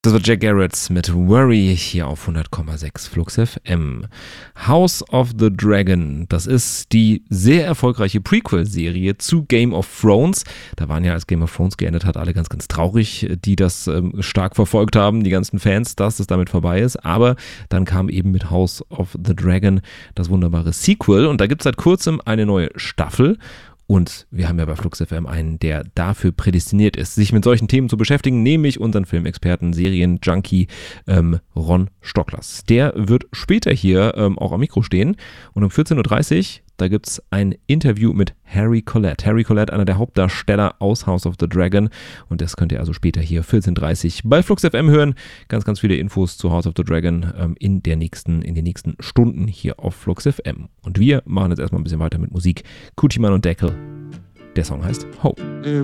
Das war Jack Garrett mit Worry hier auf 100,6 Flux FM. House of the Dragon, das ist die sehr erfolgreiche Prequel-Serie zu Game of Thrones. Da waren ja, als Game of Thrones geendet hat, alle ganz, ganz traurig, die das stark verfolgt haben, die ganzen Fans, dass es damit vorbei ist. Aber dann kam eben mit House of the Dragon das wunderbare Sequel und da gibt es seit kurzem eine neue Staffel. Und wir haben ja bei Flux FM einen, der dafür prädestiniert ist, sich mit solchen Themen zu beschäftigen, nämlich unseren Filmexperten, Serien-Junkie Ron Stocklers. Der wird später hier auch am Mikro stehen und um 14.30 Uhr, da gibt es ein Interview mit Harry Collette. Harry Collette, einer der Hauptdarsteller aus House of the Dragon. Und das könnt ihr also später hier 14.30 Uhr bei Flux FM hören. Ganz, ganz viele Infos zu House of the Dragon in den nächsten Stunden hier auf Flux FM. Und wir machen jetzt erstmal ein bisschen weiter mit Musik. Kutiman und Deckel. Der Song heißt Hope.